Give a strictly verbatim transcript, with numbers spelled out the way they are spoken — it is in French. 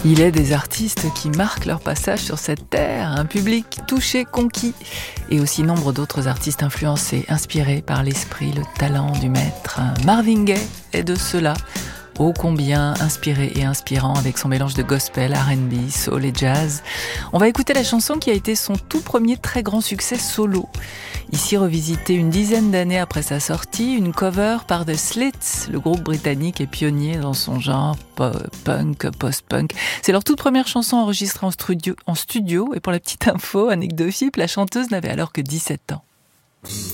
Il est des artistes qui marquent leur passage sur cette terre, un public touché, conquis, et aussi nombre d'autres artistes influencés, inspirés par l'esprit, le talent du maître. Marvin Gaye est de ceux-là, ô combien inspiré et inspirant avec son mélange de gospel, R and B, soul et jazz. On va écouter la chanson qui a été son tout premier très grand succès solo. Ici revisité une dizaine d'années après sa sortie, une cover par The Slits, le groupe britannique est pionnier dans son genre punk, post-punk. C'est leur toute première chanson enregistrée en studio, en studio et pour la petite info, anecdote, la chanteuse n'avait alors que dix-sept ans.